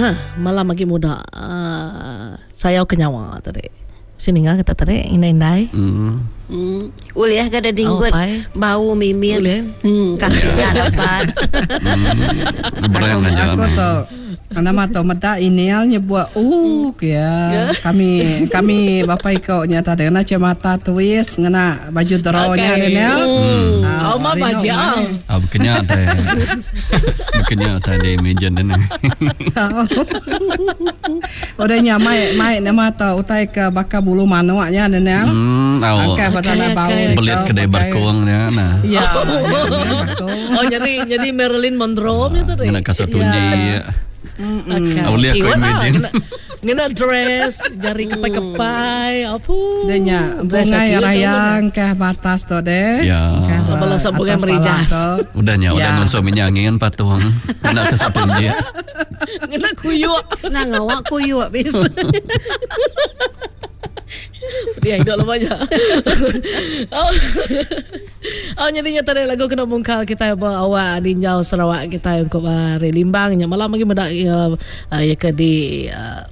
malam lagi muda. Saya kenyawa tadi. Sini ngah kita tadi inai-inai. Uliah kada dinggut bau mimir. Kakinya dapat. Aku tuh nama to mata inialnya buat ya. Kami bapak iko nyata dengan mata tuis ngena baju doronya Daniel. Mama baca. Bukannya ada meja dan. Udah nyamai nama to utai ke baka bulu manuaknya Daniel. Angka patana bau. Belit kedai barkong ya. Nah. Ya. Jadi Marilyn Monroe itu tadi. Ngena kasatunji. Aulia ko imagine. Ngena dress, jari kepai-kepai, apa? Denya bunga rayang ke batas to deh. Ya. Kalau sabungan merijas. Udahnya, udah ngonso minyangian patuang. Ngena kasatunji. Ngena kuyu. Nah ngawak kuyu habis. Dia hidup lamanya. Nyadinya tadi lagu kena mungkal kita bawa Ninjau Sarawak kita untuk Limbangnya malam lagi medak ya ke di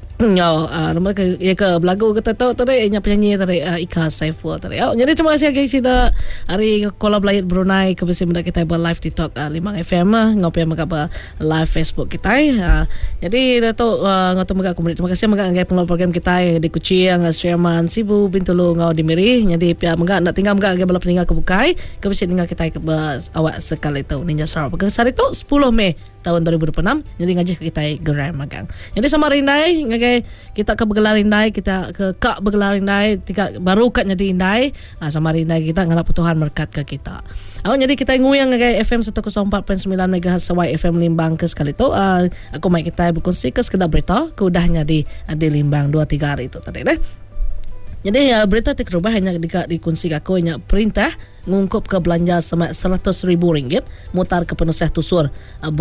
ya ke belagu kita tahu tadi penyanyi tadi Ika Saiful tadi. Jadi terima kasih guys sudah hari kolab layat Brunei ke besi medak kita buat live TikTok Limang FM ngopi maka live Facebook kita. Jadi datuk ngatu maka terima kasih maka ngai pengelola program kita di Kuching Sriaman Sibu Bintulu ngau di Miri. Jadi pihak maka nak tinggal maka ngai bala peninggal ke bukai ke besi tinggal kita ke awak sekali tu Ninja Sarawak. Hari tu 10 Mei tahun 2026. Jadi ngajak kita geram magang. Jadi sama Rindai ngai kita ke bergelar Indai, kita ke Kak bergelar Indai, tika baru kat jadi Indai, sama Indai kita ngarap Tuhan berkat ke kita. Jadi kita nguyang ke FM 104.9 MHz Sawai FM Limbang ke sekali tu. Aku mai kita berkongsi ke sekedar berita ke udahnya di Limbang 2-3 hari itu tadi deh. Jadi berita terubah hanya dikongsi aku hanya perintah ngungkup ke belanja semak RM100,000 mutar ke penusah tusur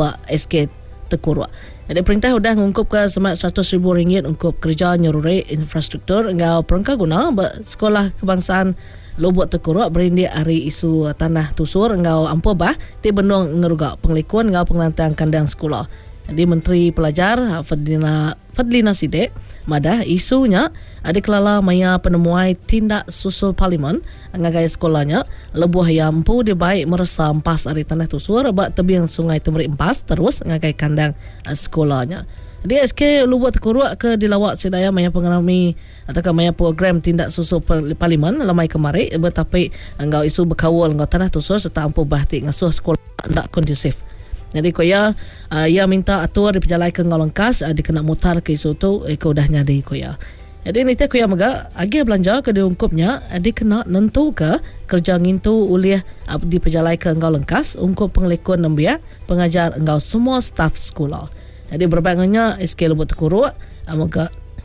SK Tekurwa. Jadi perintah sudah ngungkup ke semak RM100,000 untuk kerja nyururi infrastruktur ngau perangka guna sekolah kebangsaan Lubuk Tekurwa berindik hari isu tanah tusur ngau ampo bah ti benung ngeruga penglikuan ngau pengelantian kandang sekolah. Jadi Menteri Pelajar Fadlina Sidek madah isunya adik lala maya penemuai tindak susul parlimen ngagai sekolahnya lebuh yang empu dibaik meresa empas ari tanah tusur bak tebing sungai Temeri empas terus ngagai kandang sekolahnya. Jadi SK Lubuk Tekurwa ke dilawak sedaya maya pengalami atau maya program tindak susul parlimen lamai kemari betapi ngau isu berkawal ngau tanah tusur serta ampu bahti ngasuh sekolah ndak kondusif. Jadi koya ia minta atur diperjalai ke Ngolongkas dikena mutar ke isu tu ko dah nyadi koya. Jadi ni koya maga agi belanja ke diungkupnya dikena nentu ke kerja ngintu uliah diperjalai ke Ngolongkas untuk penglikuan nembia pengajar engau semua staf sekolah. Jadi berbandingnya SK Lubuk Tekurwa maga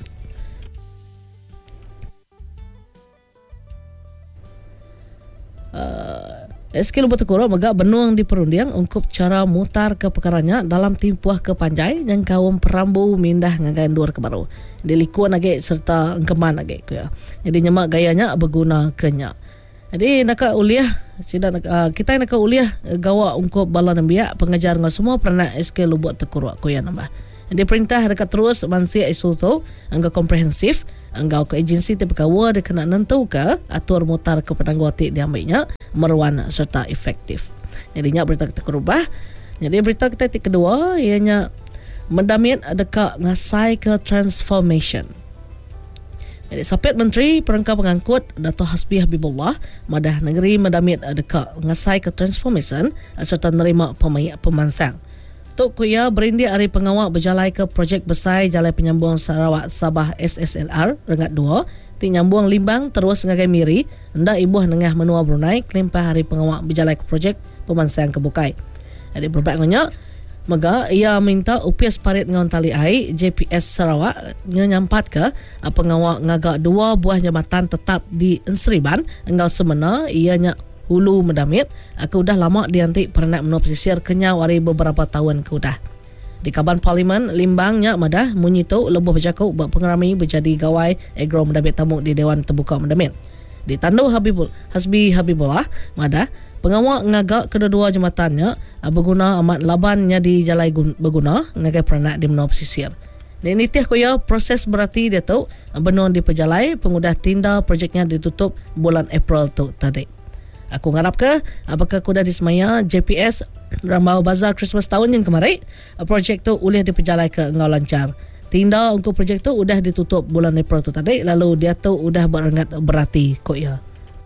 SK Lubuk Tekurwa maga benuang di perundiang untuk cara mutar ke perkaranya dalam timpuah ke Panjai dan kaum perambu mindah ngagain luar ke baru. Dilikuan lagi serta engkeman lagi ya. Jadi nyemak gayanya berguna kenya. Jadi nak uliah kita nak uliah gawa untuk bala nambia pengajar ngau semua pernah SK Lubuk Tekurwa ko ya nambah. Jadi perintah dekat terus mansia isu tu angka komprehensif engkau ke agensi terpekawa dia kena nentu ke atur mutar ke penanggoti diambilnya meruan serta efektif. Jadinya berita kita kerubah. Jadi berita kita kedua ianya mendamit dekat ngasai ke transformation. Jadi sapit Menteri Perangkat Pengangkut Dato' Hasbi Habibullah madah negeri mendamit dekat ngasai ke transformation serta nerima pemansang. Tok kuya berindik hari pengawal berjalai ke projek besar Jalan Penyambung Sarawak Sabah SSLR Rengat 2 ti nyambung Limbang terus ngagai Miri hendak ibuh nengah menua Brunei kelimpah hari pengawal berjalai ke projek pemansang kebukai. Jadi berbaknya maka ia minta UPS parit ngon tali ai JPS Sarawak nyampat ke pengawal ngagak 2 buah jambatan tetap di Ensriban engau semena ianya hulu mendamit aku dah lama diantik pernah menua pesisir kenya wari beberapa tahun ke udah di Kaban Parlimen Limbangnya madah munyito lebuh berjakau buat pengerami berjadi gawai agro mendamit tamu di Dewan Terbuka Mendamit di Tandu Hasbi Habibullah madah pengawal ngagak kedua-dua jembatannya berguna amat labannya di jalai berguna ngagai pernah di menua pesisir. Dan nitih koya proses berarti dia tu benon diperjalai pengudah tinda projeknya ditutup bulan April tu tadi. Aku ngarap ke apakah kuda disemaya JPS Rambau Bazar Christmas tahun yang kemarin projek tu boleh diperjalai ke ngau lancar. Tinda untuk projek tu udah ditutup bulan April tu tadi, lalu dia tu udah berengat berarti koya.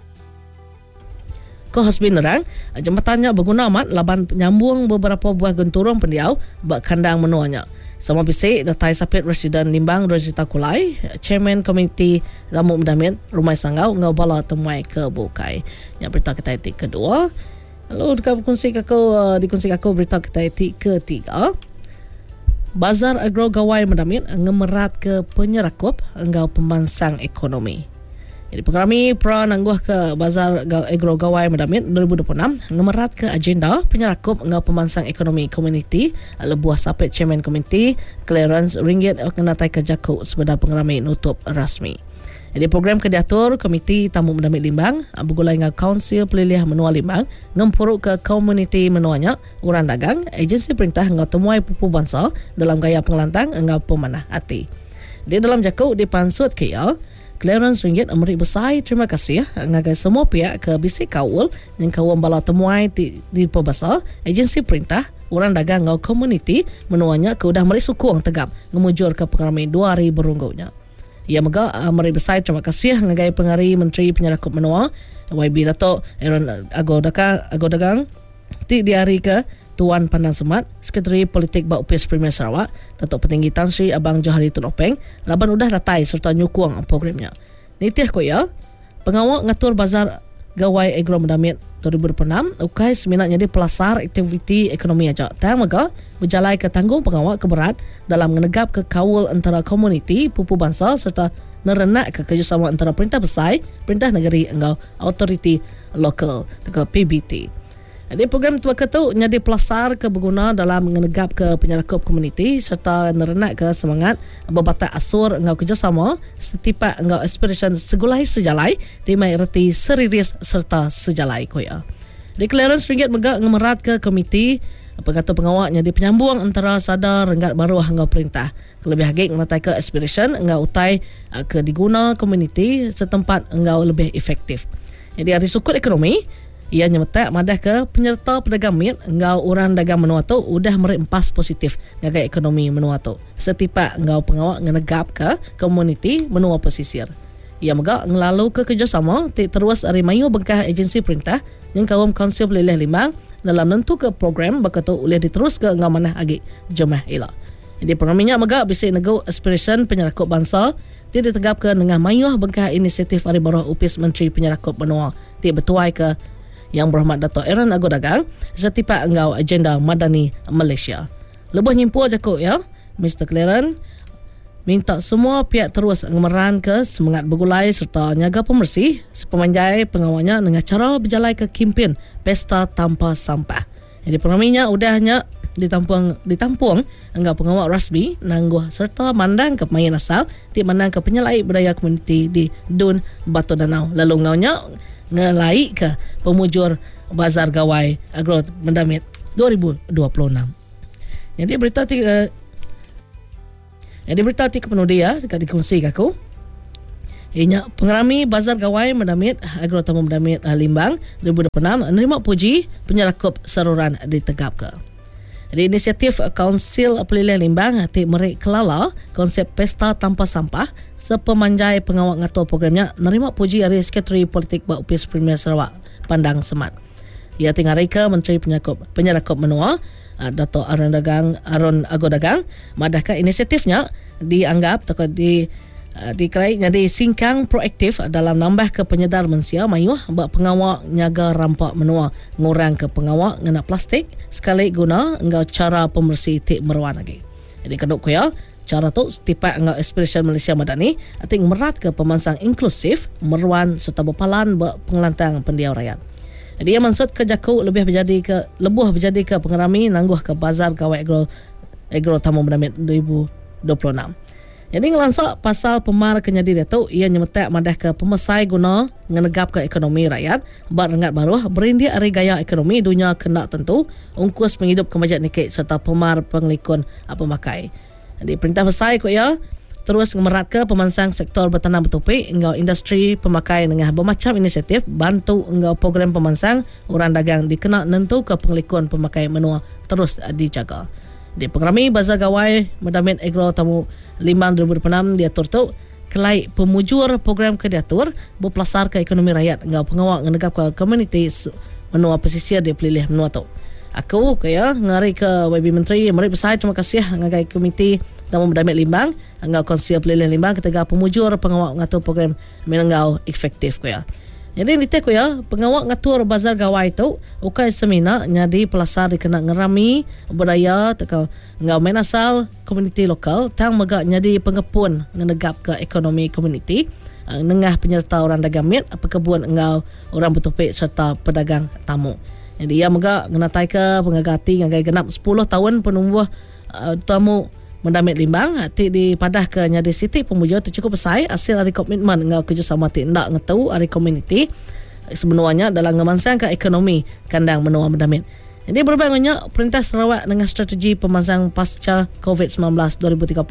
Ko hasbin orang jembatannya berguna amat laban penyambung beberapa buah genturung pendiau bak kandang menuanya. Sama bisik datai sapit Residen Limbang Rosita Kulai, Chairman Komiti Tamu Mendamit Rumai Sanggau ngau bala temui ke Bukai. Yang berita kita etik kedua. Lalu dikongsi aku berita kita etik ketiga. Bazar Agro Gawai Mendamit ngemerat ke penyerakup engau pemansang ekonomi. Jadi pengerami pra nangguh ke Bazar Agro Gawai Mendamit 2026 ngemerat ke agenda penyerakup engau pemansang ekonomi komuniti lebuah sapit Chairman Komiti Clearance Ringgit kenatai ke Jakuk sebeda pengerami nutup rasmi. Jadi program kediatur Komiti Tamu Mendamit Limbang bergulai dengan Kaunsil Pelilih Menua Limbang ngempuruk ke komuniti menuanya urang dagang agensi perintah engau temuai pupu bangsa dalam gaya pengelantang engau pemanah hati. Di dalam Jakuk dipansut KL Clearance Ringgit memberi besar terima kasih ngagai semua pihak ke bisik kawul yang kawam bala temuai di pebasa agensi perintah orang dagang ngau komuniti menuanya ke udah meri sukung tegap ngemujur ke pengarami 2 berunggunya. Ia mega memberi besar terima kasih ngagai pengari Menteri Penyerakup Menua YB Dato' Aaron Agodagang ti diari ke Tuan Pandang Semat, Sekretari Politik Bak UPS Premier Sarawak, Datuk Petinggi Tan Sri Abang Johari Tun Openg, laban udah datai serta nyukung programnya. Nitih koya, pengawal ngatur Bazar Gawai Agro Mendamit 2026, ukai seminatnya di pelasar aktiviti ekonomi aja. Tang mega berjalai ke tanggung pengawal keberat dalam menegap ke kawul antara komuniti, pupu bangsa serta nerenak ke kerjasama antara perintah besar, perintah negeri engau autoriti lokal, ke PBT. Jadi program tu tu nyadi pelasar ke berguna dalam menegap ke penyerakup komuniti serta nerenak ke semangat berbatak asur engau kerjasama setipak engau aspiration segulai sejalai timai reti seriris serta sejalai koya. Di Clearance Ringgit megak ngemerat ke komiti pengatur pengawal nyadi penyambung antara sadar renggat baru engau perintah. Lebih hagik ngenatai ke aspiration engau utai ke diguna komuniti setempat engau lebih efektif. Jadi dari sukut ekonomi ia nyemetak madah ke penyerta pedagang mit engau orang dagang menua tu udah merempas positif ngagai ekonomi menua tu. Setipak engau pengawal ngenegap ke komuniti menua pesisir. Ia megak ngelalu ke kerjasama terus arimayu bengkah agensi perintah yang kaum Kaunsil Pelilih Limbang dalam nentu ke program bakatu boleh diterus ke engau manah agi jemaah ila. Jadi programinya megak bisik nego aspiration penyerakup bangsa dia ditegap ke dengan mayuh bengkah inisiatif Ari Baruh UPS Menteri Penyerakup Menua dia bertuai ke Yang Berhormat Dato' Aaron Agodagang setipak engau agenda Madani Malaysia. Lebuh nyimpu Jakuk ya, Mr. Clearance minta semua pihak terus ngemeran ke semangat bergulai serta nyaga pemersih sepemanjai pengawalnya dengan cara berjalai ke kempen Pesta Tanpa Sampah. Jadi programinya udahnya ditampung engau pengawal rasmi nangguh serta mandang ke pemain asal ti mandang ke penyelai budaya komuniti di Dun Batu Danau. Lalu ngaunya ngelai ke pemujur Bazar Gawai Agro Mendamit 2026. Jadi berita ti kepenudia dekat dikongsi aku. Ianya pengerami Bazar Gawai Mendamit Agro Tamu Mendamit Limbang 2026 menerima puji penyerakup saluran ditegap ke. Di inisiatif Kaunsil Pelilih Limbang ti merik kelala konsep Pesta Tanpa Sampah sepemanjai pengawal ngatur programnya nerima puji dari Sekretari Politik Bak UPS Premier Sarawak Pandang Semat. Ia tinggal ke Menteri Penyerakup Menua Dato' Aaron Agodagang madahkan inisiatifnya dianggap dikait jadi singkang proaktif dalam nambah ke penyedar mensia mayuh bak pengawal nyaga rampak menua ngurang ke pengawal ngena plastik sekali guna engau cara pemersih tik meruan lagi. Jadi kedok kuya cara tu setipak engau aspiration Malaysia Madani ating merat ke pemansang inklusif meruan serta berpalan bak pengelantang pendiau rakyat. Jadi ia maksud ke Jakuk lebuh berjadi ke pengerami nangguh ke Bazar Gawai Agro Tamu Mendamit 2026. Jadi ngelansak pasal pemar kenyadi dia tu ia nyemetak madah ke pemesai guna ngenegap ke ekonomi rakyat bar rengat baru berindia ari gaya ekonomi dunia kena tentu ungkus menghidup kemajak nikit serta pemar penglikun apa makai. Jadi perintah besar ko ya terus merat ke pemansang sektor bertanam bertopik engkau industri pemakai dengan bermacam inisiatif bantu engkau program pemansang orang dagang dikena nentu ke pengelikuan pemakai menua terus dijaga. Di pengerami Bazar Gawai Mendamit Agro Tamu Limbang 2006 diatur tu kelai pemujur program ke diatur berpelasar ke ekonomi rakyat engkau pengawal ngenegap ke komuniti menua pesisir dia pilih menua tu. Aku kaya ngari ke YB Menteri mari besar terima kasih ngagai komiti Tamu Mendamit Limbang engkau konsil pilih Limbang ketika pemujur pengawal ngatur program menengau efektif kaya. Jadi ni tek ya pengawal ngatur Bazar Gawai tu ukai semina nyadi pelasar dikena ngerami budaya tekau ngau main asal komuniti lokal tang megak nyadi pengepun ngenegap ke ekonomi komuniti nengah penyerta orang dagang mit pekebun engau orang bertopik serta pedagang tamu. Jadi ia megak ngenatai ke pengagati ngagai genap 10 tahun penumbuh tamu Mendamit Limbang ti dipadah ke nyadi siti pemujur tu cukup besar hasil dari komitmen ngau kerjasama ti ndak ngetau dari komuniti sebenarnya dalam ngemansang ke ekonomi kandang menua Mendamit. Jadi berbandingnya Perintah Sarawak dengan strategi pemansang pasca COVID-19 2030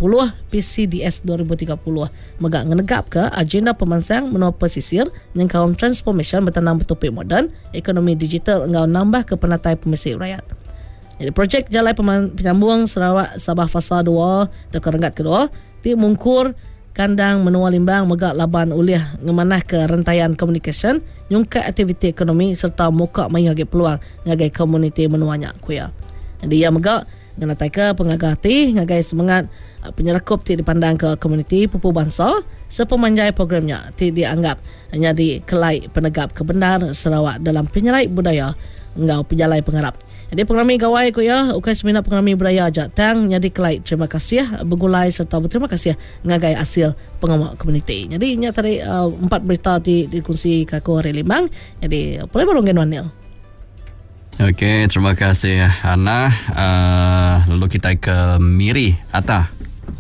PCDS 2030 megak ngenegap ke agenda pemansang menua pesisir yang kaum transformation bertanam bertopik moden ekonomi digital engau nambah ke penatai pemesir rakyat. Jadi projek Jalai Penyambung Sarawak Sabah Fasa 2 atau Kerenggat kedua ti mungkur kandang menua Limbang megak laban uliah ngemanah ke rantaian komunikasi nyungkat aktiviti ekonomi serta muka mengagai peluang ngagai komuniti menuanya kuya. Jadi ia megak ngenatai ke pengagati ngagai semangat penyerakup ti dipandang ke komuniti pupu bangsa sepemanjai programnya ti dianggap jadi kelai penegap kebenar Sarawak dalam penyelai budaya engau penjalai pengharap. Jadi pengerami gawai ko ya ukai semina pengerami budaya ajak tang jadi kelai terima kasih bergulai serta berterima kasih ngagai hasil pengawal komuniti. Jadi nya tadi 4 berita dikongsi kaku hari Limbang. Jadi boleh barong Wanil. Okey, terima kasih Hana. Lalu kita ke Miri Atta.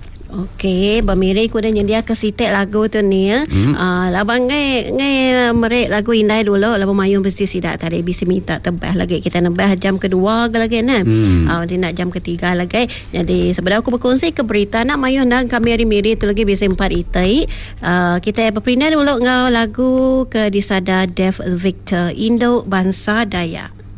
Okey, Bamiri ku dah nyedia ke sitek lagu tu ni ya. Labang ngai merek lagu indai dulu laba mayung mesti sidak tadi bisa minta tebah lagi kita nambah jam kedua lagi kan. Dia nak jam ketiga lagi. Jadi sebenarnya aku berkongsi ke berita nak mayung dan Miri tu lagi bisa 4 itai. Kita berpindah dulu ngau lagu ke disada Dev Victor Indo Bangsa Daya.